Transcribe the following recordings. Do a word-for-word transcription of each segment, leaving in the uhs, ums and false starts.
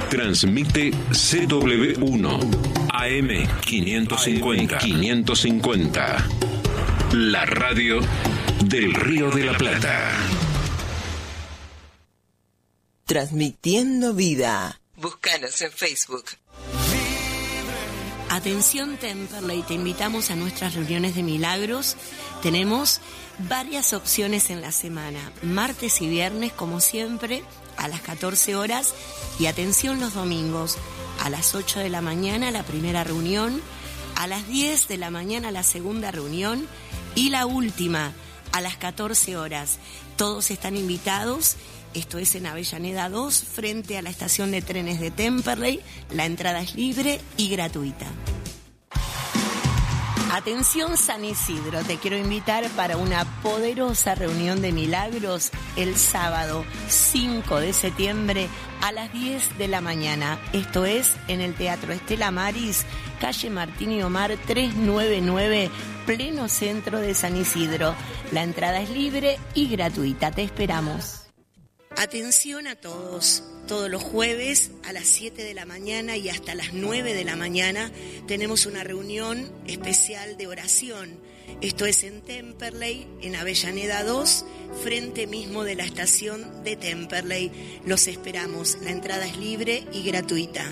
Transmite C W uno A M quinientos cincuenta. quinientos cincuenta. La radio del Río de la Plata. Transmitiendo vida. Búscanos en Facebook. Atención Temperley, te invitamos a nuestras reuniones de milagros. Tenemos varias opciones en la semana, martes y viernes como siempre a las catorce horas, y atención los domingos a las ocho de la mañana la primera reunión, a las diez de la mañana la segunda reunión y la última a las catorce horas. Todos están invitados. Esto es en Avellaneda dos, frente a la estación de trenes de Temperley. La entrada es libre y gratuita. Atención San Isidro, te quiero invitar para una poderosa reunión de milagros el sábado cinco de septiembre a las diez de la mañana. Esto es en el Teatro Estela Maris, calle Martín y Omar trescientos noventa y nueve, pleno centro de San Isidro. La entrada es libre y gratuita, te esperamos. Atención a todos, todos los jueves a las siete de la mañana y hasta las nueve de la mañana tenemos una reunión especial de oración. Esto es en Temperley, en Avellaneda dos, frente mismo de la estación de Temperley. Los esperamos, la entrada es libre y gratuita.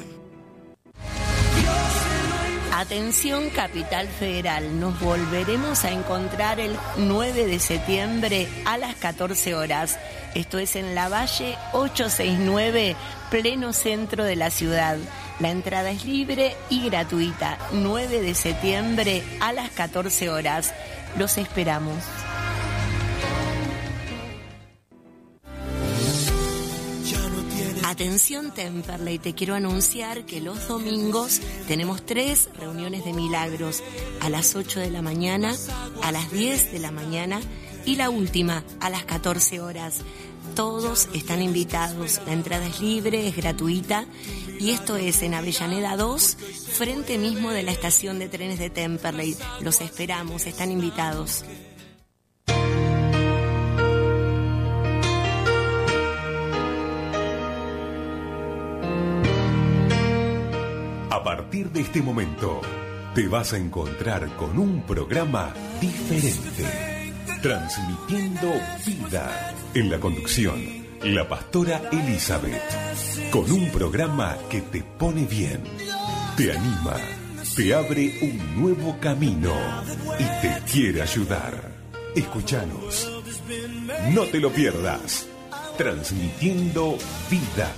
Atención Capital Federal, nos volveremos a encontrar el nueve de septiembre a las catorce horas. Esto es en Lavalle ochocientos sesenta y nueve, pleno centro de la ciudad. La entrada es libre y gratuita. nueve de septiembre a las catorce horas. Los esperamos. Atención Temperley, te quiero anunciar que los domingos tenemos tres reuniones de milagros, a las ocho de la mañana, a las diez de la mañana y la última a las catorce horas. Todos están invitados, la entrada es libre, es gratuita, y esto es en Avellaneda dos, frente mismo de la estación de trenes de Temperley. Los esperamos, están invitados. A partir de este momento, te vas a encontrar con un programa diferente, transmitiendo vida. En la conducción, la pastora Elizabeth, con un programa que te pone bien, te anima, te abre un nuevo camino y te quiere ayudar. Escúchanos, no te lo pierdas, transmitiendo vida.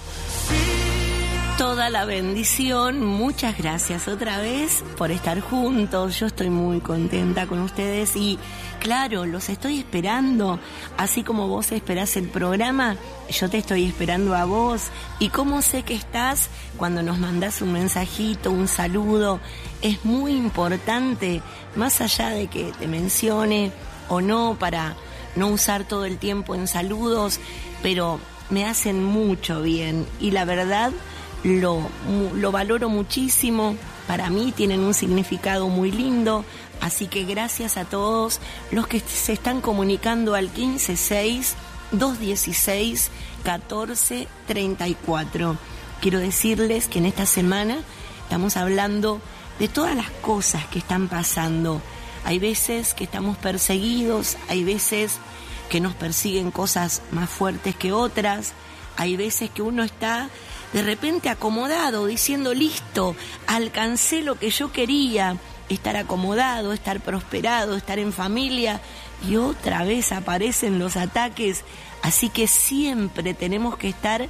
Toda la bendición, muchas gracias otra vez por estar juntos. Yo estoy muy contenta con ustedes y claro, los estoy esperando, así como vos esperás el programa, yo te estoy esperando a vos. Y cómo sé que estás cuando nos mandás un mensajito, un saludo, es muy importante, más allá de que te mencione o no, para no usar todo el tiempo en saludos, pero me hacen mucho bien y la verdad Lo, lo valoro muchísimo, para mí tienen un significado muy lindo, así que gracias a todos los que se están comunicando al quince seis, dos dieciséis, catorce treinta y cuatro. Quiero decirles que en esta semana estamos hablando de todas las cosas que están pasando. Hay veces que estamos perseguidos, hay veces que nos persiguen cosas más fuertes que otras, hay veces que uno está de repente acomodado, diciendo listo, alcancé lo que yo quería, estar acomodado, estar prosperado, estar en familia, y otra vez aparecen los ataques, así que siempre tenemos que estar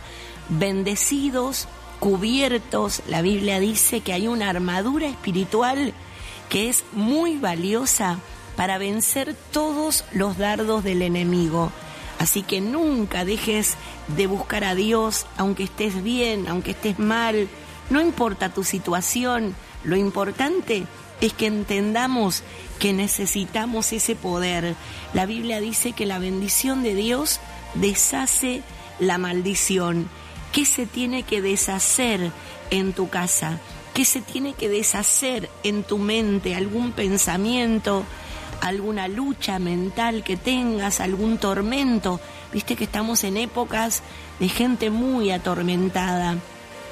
bendecidos, cubiertos. La Biblia dice que hay una armadura espiritual que es muy valiosa para vencer todos los dardos del enemigo. Así que nunca dejes de buscar a Dios, aunque estés bien, aunque estés mal, no importa tu situación, lo importante es que entendamos que necesitamos ese poder. La Biblia dice que la bendición de Dios deshace la maldición. ¿Qué se tiene que deshacer en tu casa? ¿Qué se tiene que deshacer en tu mente? ¿Algún pensamiento? ¿Alguna lucha mental que tengas? ¿Algún tormento? Viste que estamos en épocas de gente muy atormentada.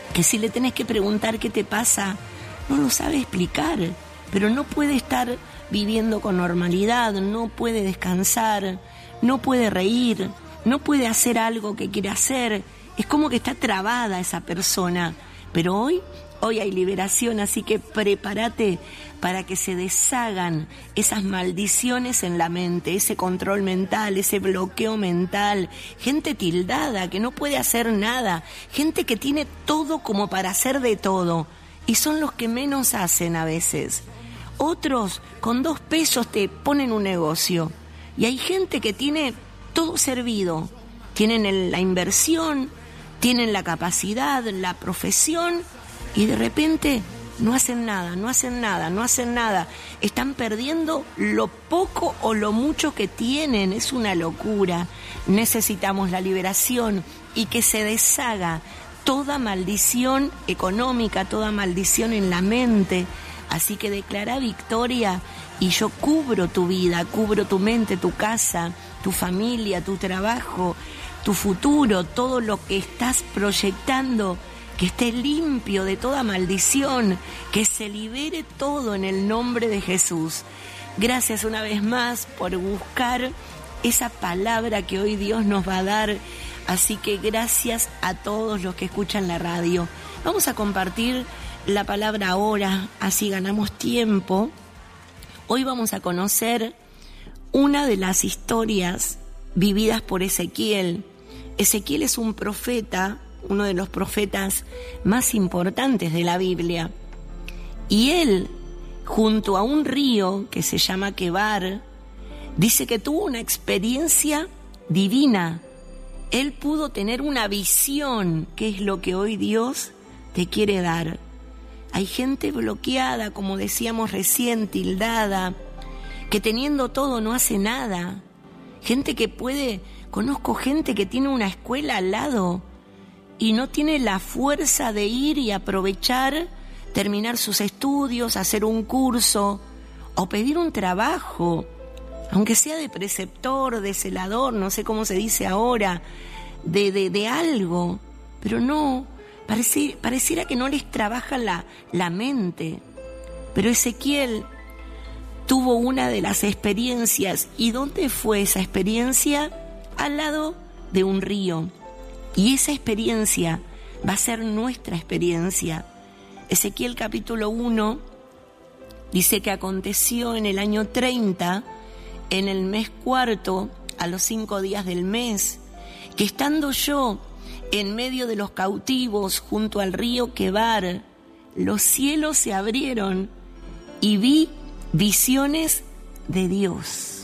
que si le tenés que preguntar qué te pasa, no lo sabe explicar, pero no puede estar viviendo con normalidad, no puede descansar, no puede reír, no puede hacer algo que quiere hacer. Es como que está trabada esa persona. Pero hoy, hoy hay liberación, así que prepárate para que se deshagan esas maldiciones en la mente, ese control mental, ese bloqueo mental. Gente tildada que no puede hacer nada, gente que tiene todo como para hacer de todo, y son los que menos hacen a veces. Otros con dos pesos te ponen un negocio, y hay gente que tiene todo servido, tienen el, la inversión, tienen la capacidad, la profesión, y de repente no hacen nada, no hacen nada, no hacen nada. Están perdiendo lo poco o lo mucho que tienen. Es una locura. Necesitamos la liberación y que se deshaga toda maldición económica, toda maldición en la mente. Así que declara victoria y yo cubro tu vida, cubro tu mente, tu casa, tu familia, tu trabajo, tu futuro, todo lo que estás proyectando, que esté limpio de toda maldición, que se libere todo en el nombre de Jesús. Gracias una vez más por buscar esa palabra que hoy Dios nos va a dar. Así que gracias a todos los que escuchan la radio. Vamos a compartir la palabra ahora, así ganamos tiempo. Hoy vamos a conocer una de las historias vividas por Ezequiel. Ezequiel es un profeta, uno de los profetas más importantes de la Biblia. Y él, junto a un río que se llama Quebar, dice que tuvo una experiencia divina. Él pudo tener una visión, que es lo que hoy Dios te quiere dar. Hay gente bloqueada, como decíamos recién, tildada, que teniendo todo no hace nada. Gente que puede, conozco gente que tiene una escuela al lado y no tiene la fuerza de ir y aprovechar, terminar sus estudios, hacer un curso o pedir un trabajo, aunque sea de preceptor, de celador, no sé cómo se dice ahora, de, de, de algo, pero no, parece, pareciera que no les trabaja la, la mente. Pero Ezequiel tuvo una de las experiencias. ¿Y dónde fue esa experiencia? Al lado de un río. Y esa experiencia va a ser nuestra experiencia. Ezequiel capítulo uno dice que aconteció en el año treinta, en el mes cuarto, a los cinco días del mes, que estando yo en medio de los cautivos junto al río Quebar, los cielos se abrieron y vi visiones de Dios.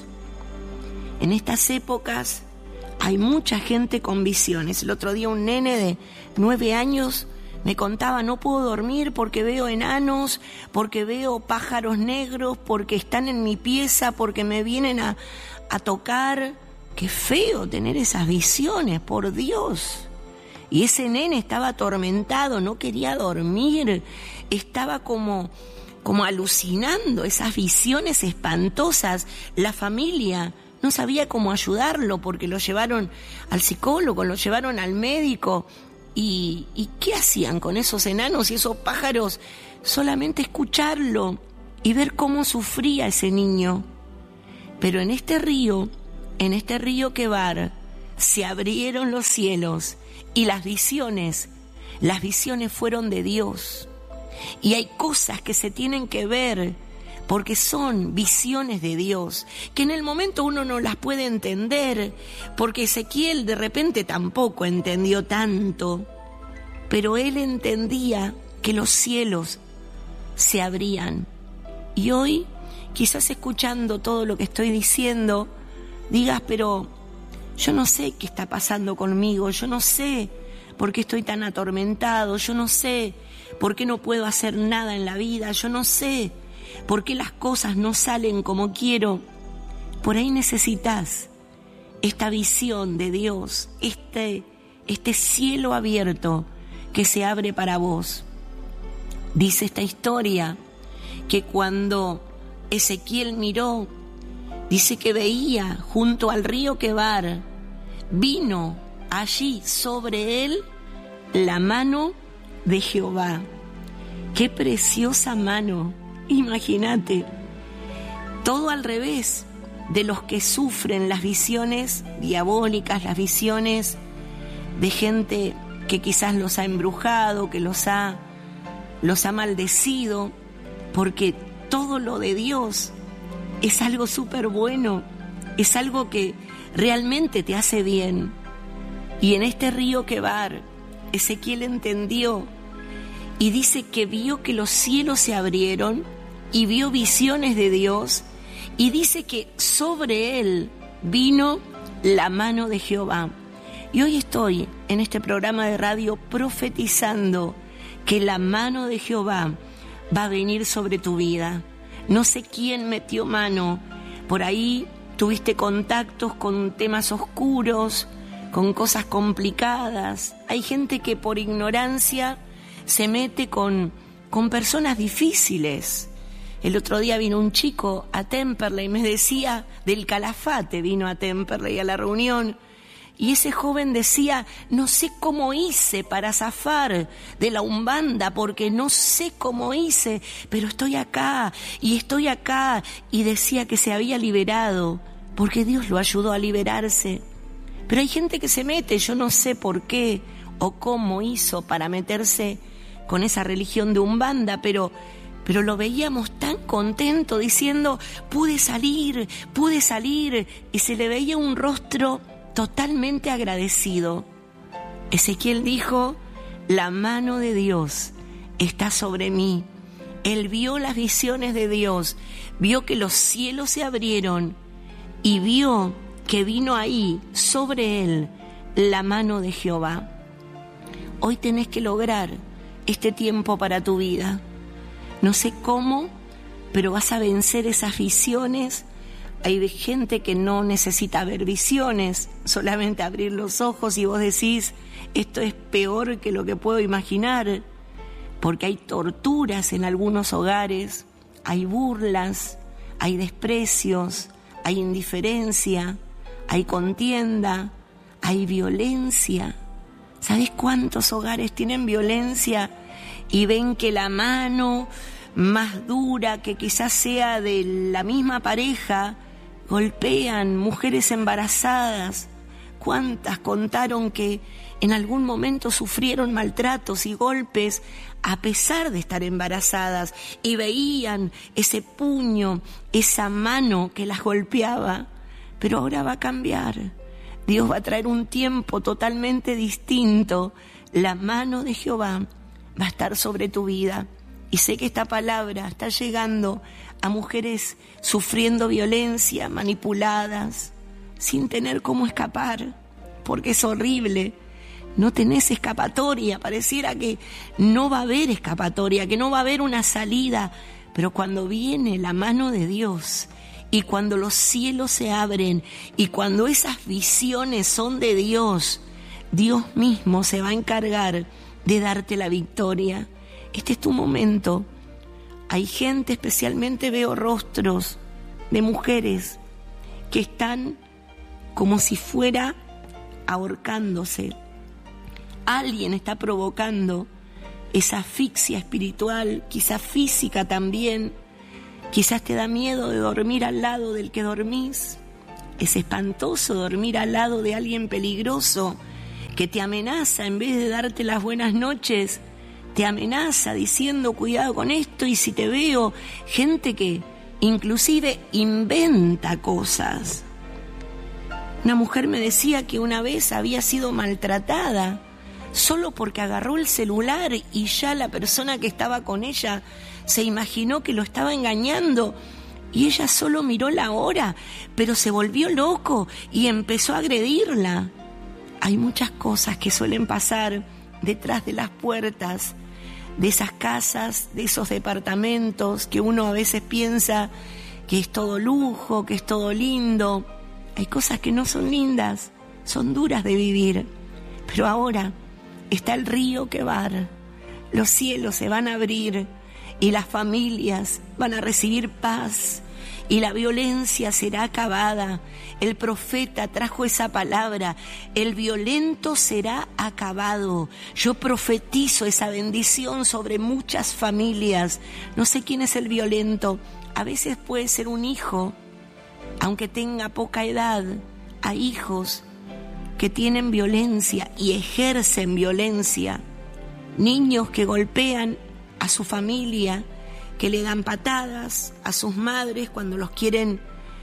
En estas épocas hay mucha gente con visiones. El otro día un nene de nueve años me contaba, no puedo dormir porque veo enanos, porque veo pájaros negros, porque están en mi pieza, porque me vienen a, a tocar. Qué feo tener esas visiones, por Dios. Y ese nene estaba atormentado, no quería dormir, estaba como, como alucinando esas visiones espantosas. La familia no sabía cómo ayudarlo porque lo llevaron al psicólogo, lo llevaron al médico. ¿Y, y qué hacían con esos enanos y esos pájaros? Solamente escucharlo y ver cómo sufría ese niño. Pero en este río, en este río Quebar, se abrieron los cielos y las visiones, las visiones fueron de Dios. Y hay cosas que se tienen que ver porque son visiones de Dios, que en el momento uno no las puede entender, porque Ezequiel de repente tampoco entendió tanto, pero él entendía que los cielos se abrían. Y hoy, quizás escuchando todo lo que estoy diciendo, digas, pero yo no sé qué está pasando conmigo, yo no sé por qué estoy tan atormentado, yo no sé por qué no puedo hacer nada en la vida, yo no sé por qué las cosas no salen como quiero. Por ahí necesitas esta visión de Dios, este, este cielo abierto que se abre para vos. Dice esta historia que cuando Ezequiel miró, dice que veía junto al río Quebar, vino allí sobre él la mano de Jehová. Qué preciosa mano, imagínate. Todo al revés de los que sufren las visiones diabólicas, las visiones de gente que quizás los ha embrujado, que los ha, los ha maldecido, porque todo lo de Dios es algo súper bueno, es algo que realmente te hace bien. Y en este río Quebar, Ezequiel entendió y dice que vio que los cielos se abrieron y vio visiones de Dios, y dice que sobre él vino la mano de Jehová. Y hoy estoy en este programa de radio profetizando que la mano de Jehová va a venir sobre tu vida. No sé quién metió mano, por ahí tuviste contactos con temas oscuros, con cosas complicadas. Hay gente que por ignorancia se mete con, con personas difíciles. El otro día vino un chico a Temperley y me decía, del Calafate vino a Temperley a la reunión, y ese joven decía, no sé cómo hice para zafar de la Umbanda, porque no sé cómo hice, pero estoy acá y estoy acá, y decía que se había liberado, porque Dios lo ayudó a liberarse. Pero hay gente que se mete, yo no sé por qué o cómo hizo para meterse con esa religión de Umbanda, pero... Pero lo veíamos tan contento diciendo, pude salir, pude salir, y se le veía un rostro totalmente agradecido. Ezequiel dijo, la mano de Dios está sobre mí. Él vio las visiones de Dios, vio que los cielos se abrieron y vio que vino ahí sobre él la mano de Jehová. Hoy tenés que lograr este tiempo para tu vida. No sé cómo, pero vas a vencer esas visiones. Hay gente que no necesita ver visiones, solamente abrir los ojos y vos decís, esto es peor que lo que puedo imaginar, porque hay torturas en algunos hogares, hay burlas, hay desprecios, hay indiferencia, hay contienda, hay violencia. ¿Sabés cuántos hogares tienen violencia y ven que la mano más dura, que quizás sea de la misma pareja, golpean mujeres embarazadas? ¿Cuántas contaron que en algún momento sufrieron maltratos y golpes a pesar de estar embarazadas y veían ese puño, esa mano que las golpeaba? Pero ahora va a cambiar. Dios va a traer un tiempo totalmente distinto. La mano de Jehová va a estar sobre tu vida. Y sé que esta palabra está llegando a mujeres sufriendo violencia, manipuladas, sin tener cómo escapar, porque es horrible. No tenés escapatoria, pareciera que no va a haber escapatoria, que no va a haber una salida. Pero cuando viene la mano de Dios y cuando los cielos se abren y cuando esas visiones son de Dios, Dios mismo se va a encargar de darte la victoria. Este es tu momento. Hay gente, especialmente veo rostros de mujeres que están como si fuera ahorcándose. Alguien está provocando esa asfixia espiritual, quizás física también. Quizás te da miedo de dormir al lado del que dormís. Es espantoso dormir al lado de alguien peligroso que te amenaza en vez de darte las buenas noches. Te amenaza diciendo cuidado con esto, y si te veo, gente que inclusive inventa cosas. Una mujer me decía que una vez había sido maltratada solo porque agarró el celular y ya la persona que estaba con ella se imaginó que lo estaba engañando y ella solo miró la hora, pero se volvió loco y empezó a agredirla. Hay muchas cosas que suelen pasar detrás de las puertas de esas casas, de esos departamentos que uno a veces piensa que es todo lujo, que es todo lindo. Hay cosas que no son lindas, son duras de vivir. Pero ahora está el río Quebar, los cielos se van a abrir y las familias van a recibir paz, y la violencia será acabada. El profeta trajo esa palabra, el violento será acabado. Yo profetizo esa bendición sobre muchas familias. No sé quién es el violento, a veces puede ser un hijo, aunque tenga poca edad. Hay hijos que tienen violencia y ejercen violencia, niños que golpean a su familia, que le dan patadas a sus madres cuando los quieren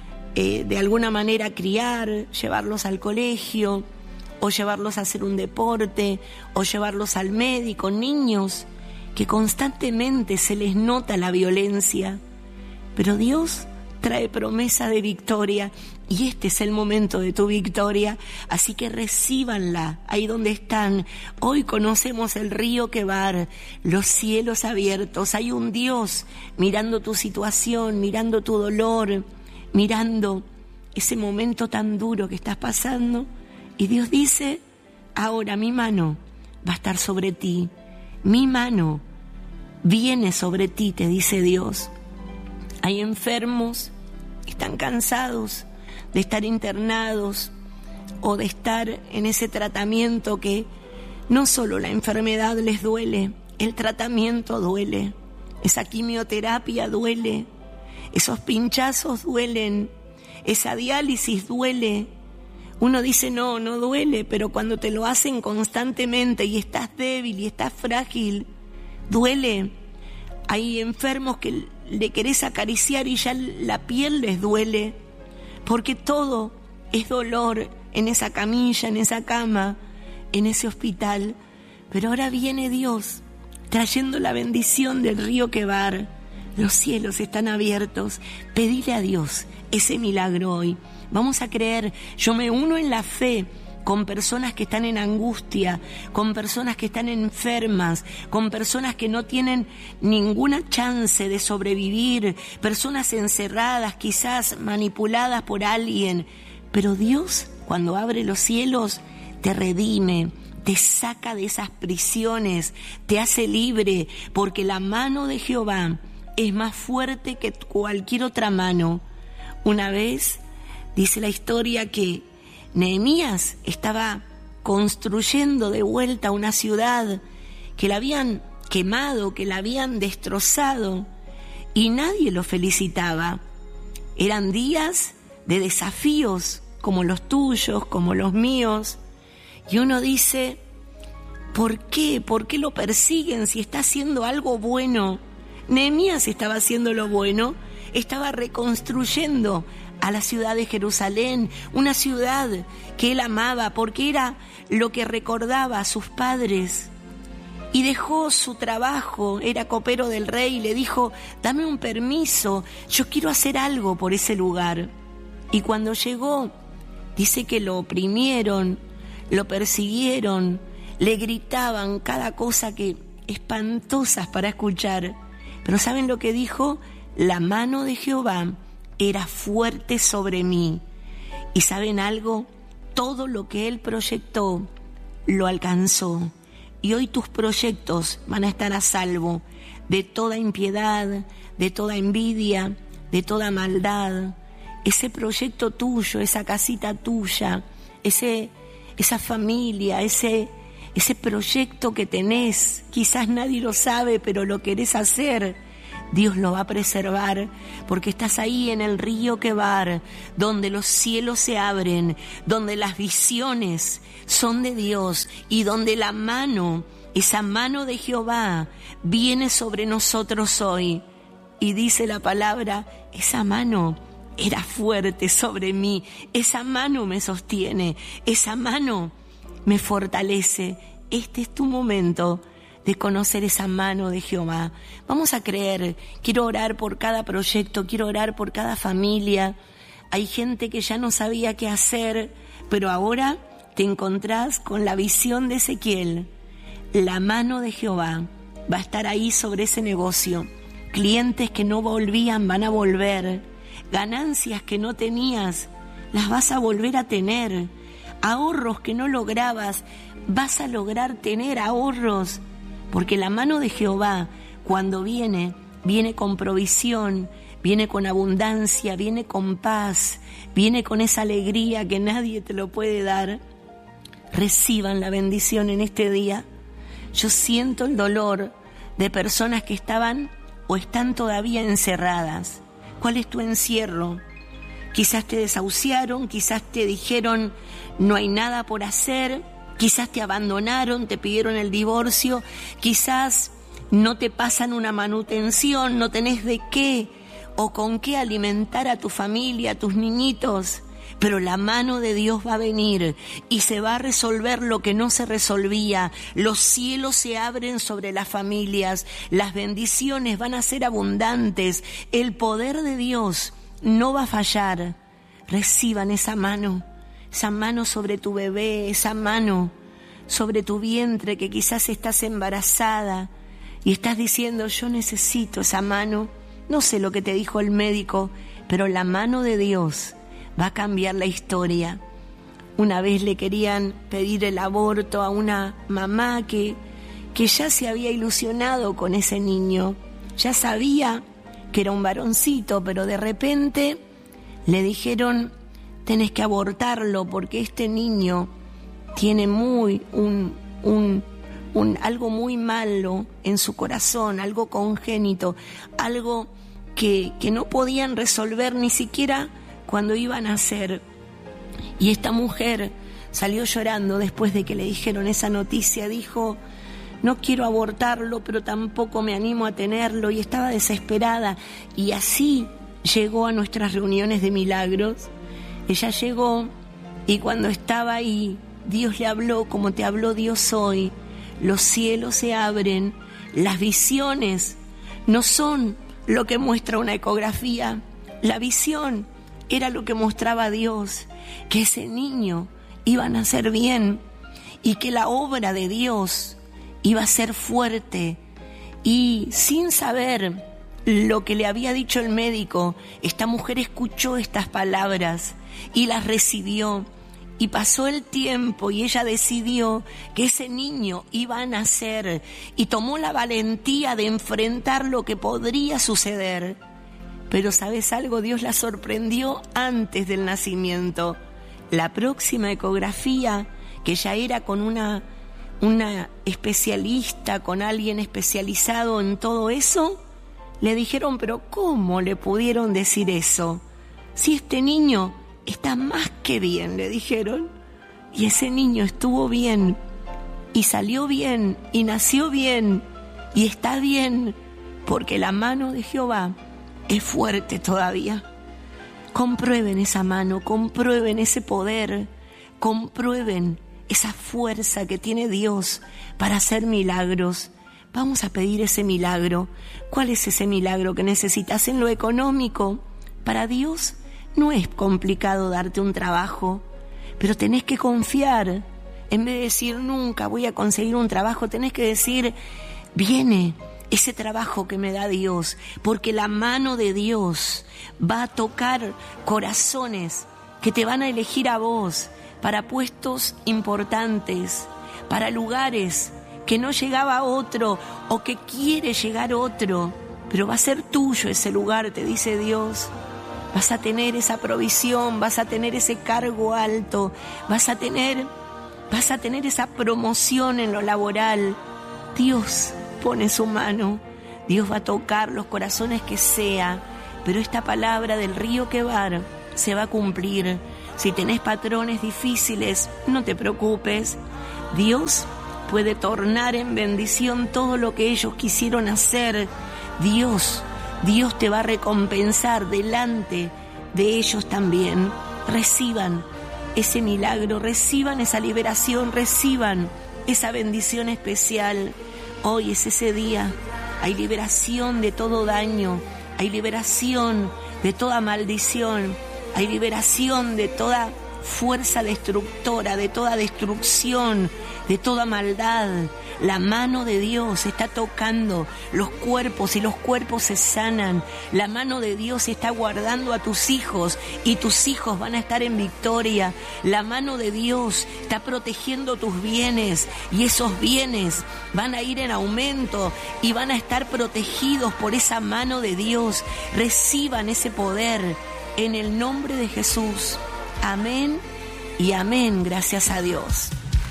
eh, de alguna manera criar, llevarlos al colegio o llevarlos a hacer un deporte o llevarlos al médico, niños que constantemente se les nota la violencia, pero Dios trae promesa de victoria y este es el momento de tu victoria, así que recíbanla ahí donde están. Hoy conocemos el río Quebar, los cielos abiertos, hay un Dios mirando tu situación, mirando tu dolor, mirando ese momento tan duro que estás pasando, y Dios dice: ahora mi mano va a estar sobre ti, mi mano viene sobre ti, te dice Dios. Hay enfermos que están cansados de estar internados o de estar en ese tratamiento que no solo la enfermedad les duele, el tratamiento duele, esa quimioterapia duele, esos pinchazos duelen, esa diálisis duele. Uno dice no, no duele, pero cuando te lo hacen constantemente y estás débil y estás frágil, duele. Hay enfermos que le querés acariciar y ya la piel les duele, porque todo es dolor en esa camilla, en esa cama, en ese hospital. Pero ahora viene Dios trayendo la bendición del río Quebar. Los cielos están abiertos. Pedile a Dios ese milagro hoy. Vamos a creer. Yo me uno en la fe con personas que están en angustia, con personas que están enfermas, con personas que no tienen ninguna chance de sobrevivir, personas encerradas, quizás manipuladas por alguien. Pero Dios, cuando abre los cielos, te redime, te saca de esas prisiones, te hace libre, porque la mano de Jehová es más fuerte que cualquier otra mano. Una vez dice la historia que Nehemías estaba construyendo de vuelta una ciudad que la habían quemado, que la habían destrozado, y nadie lo felicitaba. Eran días de desafíos como los tuyos, como los míos, y uno dice: ¿por qué? ¿Por qué lo persiguen si está haciendo algo bueno? Nehemías estaba haciendo lo bueno, estaba reconstruyendo a la ciudad de Jerusalén, una ciudad que él amaba porque era lo que recordaba a sus padres. Y dejó su trabajo, era copero del rey, y le dijo: dame un permiso, yo quiero hacer algo por ese lugar. Y cuando llegó, dice que lo oprimieron, lo persiguieron, le gritaban cada cosa que espantosas para escuchar. Pero ¿saben lo que dijo? La mano de Jehová era fuerte sobre mí. ¿Y saben algo? Todo lo que él proyectó lo alcanzó. Y hoy tus proyectos van a estar a salvo de toda impiedad, de toda envidia, de toda maldad. Ese proyecto tuyo, esa casita tuya, ese, esa familia, ese, ese proyecto que tenés, quizás nadie lo sabe, pero lo querés hacer, Dios lo va a preservar, porque estás ahí en el río Quebar, donde los cielos se abren, donde las visiones son de Dios y donde la mano, esa mano de Jehová, viene sobre nosotros hoy. Y dice la palabra: esa mano era fuerte sobre mí, esa mano me sostiene, esa mano me fortalece. Este es tu momento de conocer esa mano de Jehová. Vamos a creer. Quiero orar por cada proyecto, quiero orar por cada familia. Hay gente que ya no sabía qué hacer, pero ahora te encontrás con la visión de Ezequiel. La mano de Jehová va a estar ahí sobre ese negocio. Clientes que no volvían van a volver. Ganancias que no tenías las vas a volver a tener. Ahorros que no lograbas, vas a lograr tener ahorros. Porque la mano de Jehová, cuando viene, viene con provisión, viene con abundancia, viene con paz, viene con esa alegría que nadie te lo puede dar. Reciban la bendición en este día. Yo siento el dolor de personas que estaban o están todavía encerradas. ¿Cuál es tu encierro? Quizás te desahuciaron, quizás te dijeron no hay nada por hacer, quizás te abandonaron, te pidieron el divorcio, quizás no te pasan una manutención, no tenés de qué o con qué alimentar a tu familia, a tus niñitos. Pero la mano de Dios va a venir y se va a resolver lo que no se resolvía. Los cielos se abren sobre las familias, las bendiciones van a ser abundantes, el poder de Dios no va a fallar. Reciban esa mano, esa mano sobre tu bebé, esa mano sobre tu vientre que quizás estás embarazada y estás diciendo yo necesito esa mano. No sé lo que te dijo el médico, pero la mano de Dios va a cambiar la historia. Una vez le querían pedir el aborto a una mamá que, que ya se había ilusionado con ese niño. Ya sabía que era un varoncito, pero de repente le dijeron, tenés que abortarlo porque este niño tiene muy un, un, un, algo muy malo en su corazón, algo congénito, algo que, que no podían resolver ni siquiera cuando iban a nacer. Y esta mujer salió llorando después de que le dijeron esa noticia. Dijo, no quiero abortarlo, pero tampoco me animo a tenerlo. Y estaba desesperada. Y así llegó a nuestras reuniones de milagros. Ella llegó y cuando estaba ahí, Dios le habló como te habló Dios hoy. Los cielos se abren. Las visiones no son lo que muestra una ecografía. La visión era lo que mostraba Dios, que ese niño iba a nacer bien y que la obra de Dios iba a ser fuerte. Y sin saber lo que le había dicho el médico, esta mujer escuchó estas palabras y las recibió. Y pasó el tiempo y ella decidió que ese niño iba a nacer y tomó la valentía de enfrentar lo que podría suceder. Pero ¿sabes algo? Dios la sorprendió antes del nacimiento. La próxima ecografía, que ya era con una, una especialista, con alguien especializado en todo eso, le dijeron, pero ¿cómo le pudieron decir eso? Si este niño está más que bien, le dijeron. Y ese niño estuvo bien, y salió bien, y nació bien, y está bien, porque la mano de Jehová es fuerte todavía. Comprueben esa mano, comprueben ese poder, comprueben esa fuerza que tiene Dios para hacer milagros. Vamos a pedir ese milagro. ¿Cuál es ese milagro que necesitas en lo económico? Para Dios no es complicado darte un trabajo, pero tenés que confiar. En vez de decir nunca voy a conseguir un trabajo, tenés que decir viene ese trabajo que me da Dios, porque la mano de Dios va a tocar corazones que te van a elegir a vos para puestos importantes, para lugares que no llegaba otro o que quiere llegar otro, pero va a ser tuyo ese lugar, te dice Dios. Vas a tener esa provisión, vas a tener ese cargo alto, vas a tener, vas a tener esa promoción en lo laboral. Dios pone su mano, Dios va a tocar los corazones que sea, pero esta palabra del río Quebar se va a cumplir. Si tenés patrones difíciles, no te preocupes. Dios puede tornar en bendición todo lo que ellos quisieron hacer. Dios, Dios te va a recompensar delante de ellos también. Reciban ese milagro, reciban esa liberación, reciban esa bendición especial. Hoy es ese día. Hay liberación de todo daño, hay liberación de toda maldición, hay liberación de toda fuerza destructora, de toda destrucción, de toda maldad. La mano de Dios está tocando los cuerpos y los cuerpos se sanan. La mano de Dios está guardando a tus hijos y tus hijos van a estar en victoria. La mano de Dios está protegiendo tus bienes y esos bienes van a ir en aumento y van a estar protegidos por esa mano de Dios. Reciban ese poder en el nombre de Jesús. Amén y amén, gracias a Dios.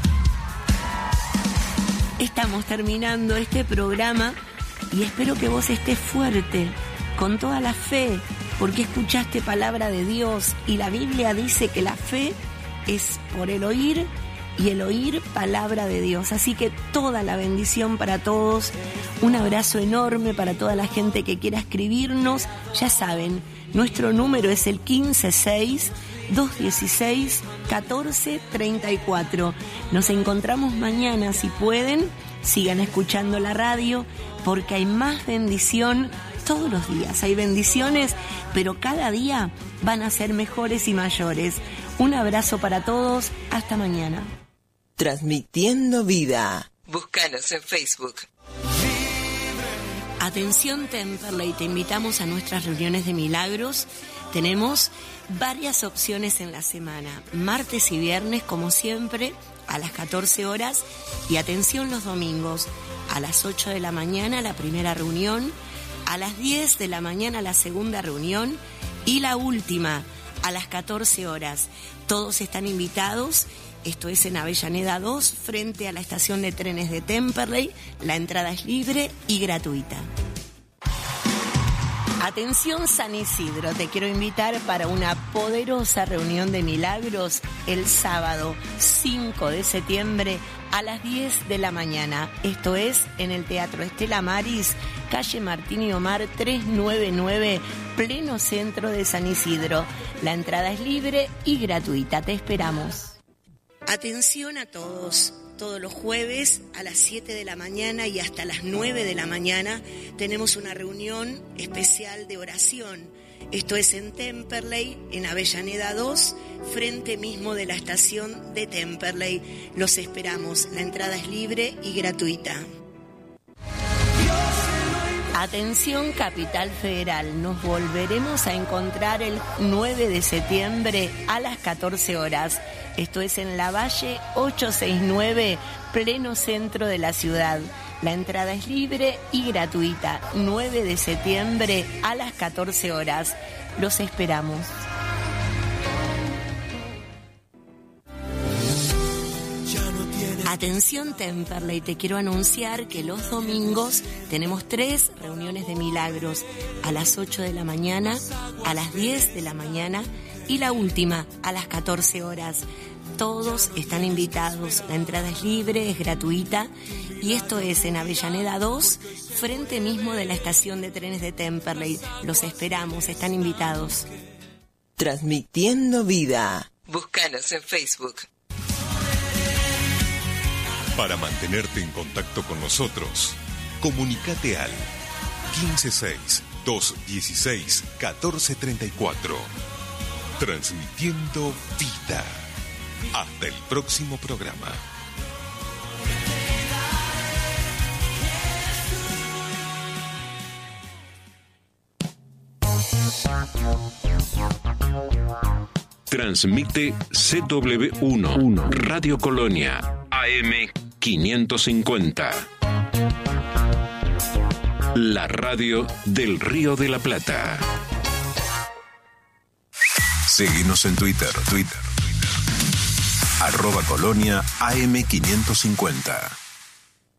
Estamos terminando este programa y espero que vos estés fuerte, con toda la fe, porque escuchaste palabra de Dios y la Biblia dice que la fe es por el oír y el oír palabra de Dios. Así que toda la bendición para todos, un abrazo enorme para toda la gente que quiera escribirnos. Ya saben, nuestro número es el quince seis, dos dieciséis, catorce treinta y cuatro. Nos encontramos mañana, si pueden, sigan escuchando la radio, porque hay más bendición todos los días. Hay bendiciones, pero cada día van a ser mejores y mayores. Un abrazo para todos, hasta mañana. Transmitiendo vida. Búscanos en Facebook. Atención Temperley, te invitamos a nuestras reuniones de milagros. Tenemos varias opciones en la semana, martes y viernes como siempre a las catorce horas y atención los domingos a las ocho de la mañana la primera reunión, a las diez de la mañana la segunda reunión y la última a las catorce horas. Todos están invitados. Esto es en Avellaneda dos, frente a la estación de trenes de Temperley. La entrada es libre y gratuita. Atención San Isidro, te quiero invitar para una poderosa reunión de milagros el sábado cinco de septiembre a las diez de la mañana. Esto es en el Teatro Estela Maris, calle Martín y Omar trescientos noventa y nueve, pleno centro de San Isidro. La entrada es libre y gratuita, te esperamos. Atención a todos, todos los jueves a las siete de la mañana y hasta las nueve de la mañana tenemos una reunión especial de oración. Esto es en Temperley, en Avellaneda dos, frente mismo de la estación de Temperley. Los esperamos, la entrada es libre y gratuita. Atención Capital Federal, nos volveremos a encontrar el nueve de septiembre a las catorce horas. Esto es en Lavalle ochocientos sesenta y nueve, pleno centro de la ciudad. La entrada es libre y gratuita. nueve de septiembre a las catorce horas. Los esperamos. Atención Temperley, te quiero anunciar que los domingos tenemos tres reuniones de milagros, a las ocho de la mañana, a las diez de la mañana y la última a las catorce horas. Todos están invitados, la entrada es libre, es gratuita y esto es en Avellaneda dos, frente mismo de la estación de trenes de Temperley. Los esperamos, están invitados. Transmitiendo vida. Búscanos en Facebook. Para mantenerte en contacto con nosotros, comunícate al quince seis, dos dieciséis, catorce treinta y cuatro. Transmitiendo vida. Hasta el próximo programa. Transmite C W uno, Radio Colonia, A M quinientos cincuenta. La radio del Río de la Plata. Seguinos en Twitter, Twitter. Arroba Colonia A M quinientos cincuenta.